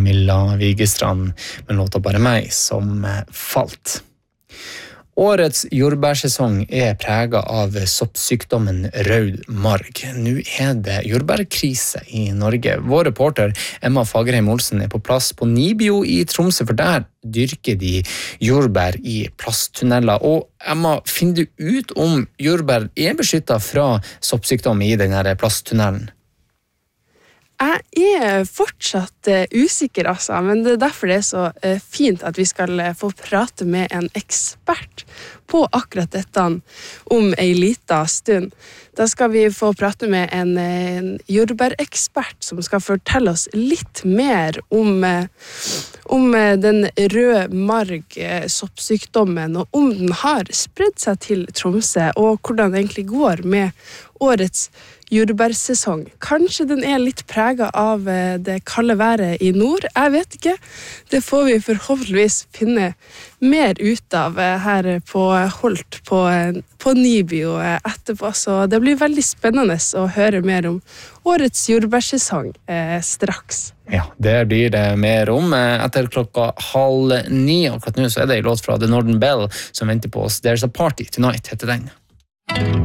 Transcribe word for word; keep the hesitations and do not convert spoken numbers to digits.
Camilla Vigestrand med låta Bare meg som falt. Årets jordbærsesong er preget av soppsykdommen rød marg. Nå er det jordbærkrise i Norge. Vår reporter Emma Fagerheim Olsen er på plass på Nibio i Tromsø, for der dyrker de jordbær i plasttunneler. Og Emma, finner du ut om jordbær er beskyttet fra soppsykdom i denne plasttunnelen? Jeg er fortsatt uh, usikker, altså, men det er derfor det er så uh, fint at vi skal uh, få prate med en ekspert på akkurat dette om en liten stund. Da skal vi få prate med en, en jordbærekspert som skal fortelle oss litt mer om, uh, om uh, den røde marg uh, soppsykdommen, og om den har spredd seg til Tromsø, og hvordan det egentlig går med årets jordbærsesong. Kanskje den er litt preget av det kalde været i nord, jeg vet ikke. Det får vi forhåpentligvis finne mer ut av her på Holt på, på Nibio etterpå, så det blir veldig spennende å høre mer om årets jordbærsesong eh, straks. Ja, det blir det mer om etter klokka halv ni. Akkurat nå så er det en låt fra The Northern Bell som venter på oss. There's a Party Tonight heter den.